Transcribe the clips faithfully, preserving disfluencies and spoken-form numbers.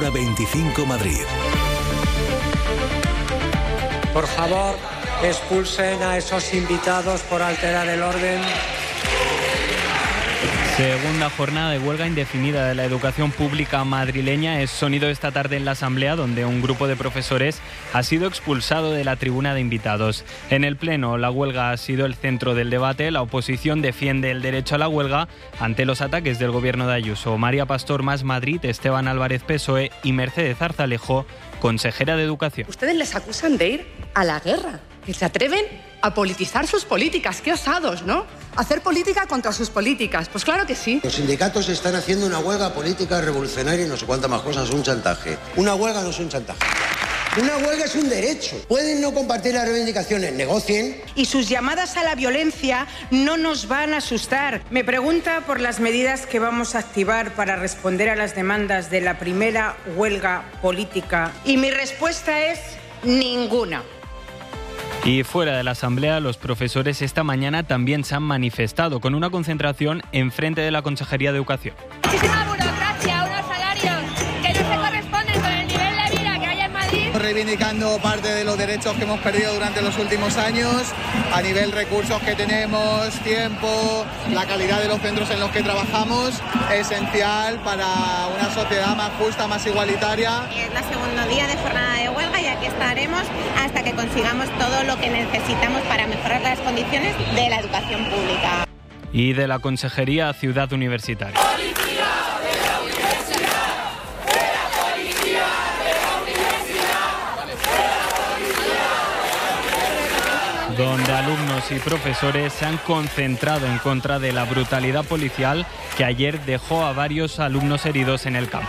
Hora veinticinco Madrid. Por favor, expulsen a esos invitados por alterar el orden. Segunda jornada de huelga indefinida de la educación pública madrileña es sonido esta tarde en la Asamblea, donde un grupo de profesores ha sido expulsado de la tribuna de invitados. En el Pleno, la huelga ha sido el centro del debate. La oposición defiende el derecho a la huelga ante los ataques del gobierno de Ayuso. María Pastor, Más Madrid, Esteban Álvarez, P S O E y Mercedes Zarzalejo, consejera de Educación. Ustedes les acusan de ir a la guerra, que se atreven a politizar sus políticas. Qué osados, ¿no? Hacer política contra sus políticas. Pues claro que sí. Los sindicatos están haciendo una huelga política revolucionaria y no sé cuántas más cosas, un chantaje. Una huelga no es un chantaje. Una huelga es un derecho. Pueden no compartir las reivindicaciones, negocien. Y sus llamadas a la violencia no nos van a asustar. Me pregunta por las medidas que vamos a activar para responder a las demandas de la primera huelga política. Y mi respuesta es ninguna. Y fuera de la Asamblea, los profesores esta mañana también se han manifestado con una concentración enfrente de la Consejería de Educación. Muchísima burocracia, unos salarios que no se corresponden con el nivel de vida que hay en Madrid. Reivindicando parte de los derechos que hemos perdido durante los últimos años, a nivel recursos que tenemos, tiempo, la calidad de los centros en los que trabajamos, esencial para una sociedad más justa, más igualitaria. Es la segundo día de jornada de huelga y aquí estaremos hasta que consigamos todo lo que necesitamos para mejorar las condiciones de la educación pública. Y de la Consejería Ciudad Universitaria. ¡Policía de la universidad! ¡De la policía de la universidad! ¡De la policía! Donde alumnos y profesores se han concentrado en contra de la brutalidad policial que ayer dejó a varios alumnos heridos en el campo.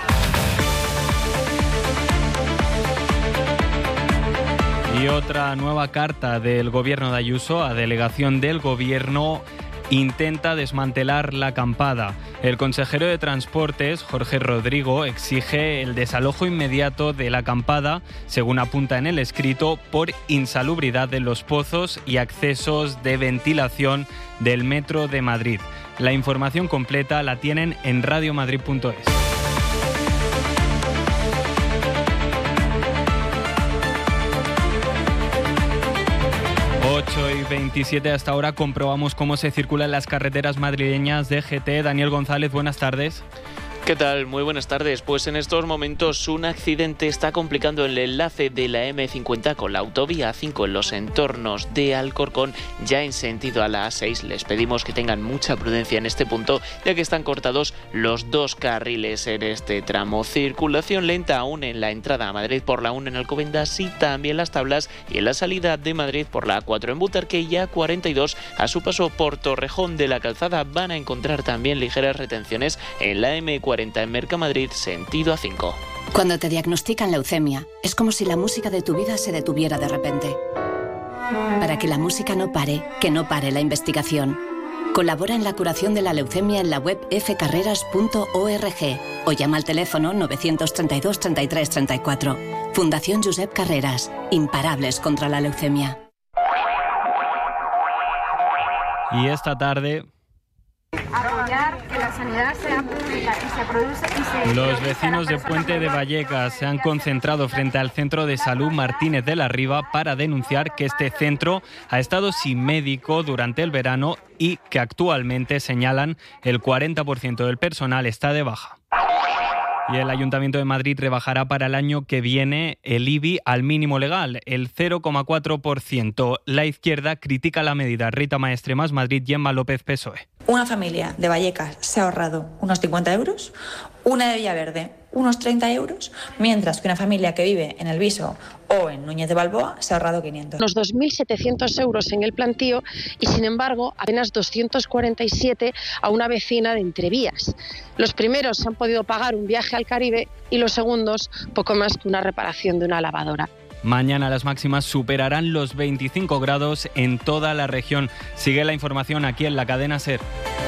Y otra nueva carta del gobierno de Ayuso a delegación del gobierno intenta desmantelar la acampada. El consejero de Transportes, Jorge Rodrigo, exige el desalojo inmediato de la acampada, según apunta en el escrito, por insalubridad de los pozos y accesos de ventilación del Metro de Madrid. La información completa la tienen en radio madrid punto es. ocho y veintisiete hasta ahora comprobamos cómo se circula en las carreteras madrileñas de G T. Daniel González, buenas tardes. ¿Qué tal? Muy buenas tardes. Pues en estos momentos un accidente está complicando el enlace de la eme cincuenta con la autovía A cinco en los entornos de Alcorcón, ya en sentido a la A seis. Les pedimos que tengan mucha prudencia en este punto, ya que están cortados los dos carriles en este tramo. Circulación lenta aún en la entrada a Madrid por la uno en Alcobendas y también Las Tablas, y en la salida de Madrid por la A cuatro en Butarque y A cuarenta y dos a su paso por Torrejón de la Calzada. Van a encontrar también ligeras retenciones en la eme cuarenta en Mercamadrid, sentido A cinco. Cuando te diagnostican leucemia, es como si la música de tu vida se detuviera de repente. Para que la música no pare, que no pare la investigación. Colabora en la curación de la leucemia en la web f carreras punto org o llama al teléfono novecientos treinta y dos treinta y tres treinta y cuatro. Fundación Josep Carreras, imparables contra la leucemia. Y esta tarde... Apoyar que la sanidad sea pública y se produce y se Los vecinos de Puente de Vallecas se han concentrado frente al Centro de Salud Martínez de la Riva para denunciar que este centro ha estado sin médico durante el verano y que actualmente, señalan, el cuarenta por ciento del personal está de baja. Y el Ayuntamiento de Madrid rebajará para el año que viene el I B I al mínimo legal, el cero coma cuatro por ciento. La izquierda critica la medida. Rita Maestre, Más Madrid, Gemma López, P S O E. Una familia de Vallecas se ha ahorrado unos cincuenta euros, una de Villaverde unos treinta euros, mientras que una familia que vive en El Viso o en Núñez de Balboa se ha ahorrado quinientos. Unos dos mil setecientos euros en el plantío y, sin embargo, apenas doscientos cuarenta y siete a una vecina de Entrevías. Los primeros han podido pagar un viaje al Caribe y los segundos poco más que una reparación de una lavadora. Mañana las máximas superarán los veinticinco grados en toda la región. Sigue la información aquí en la cadena SER.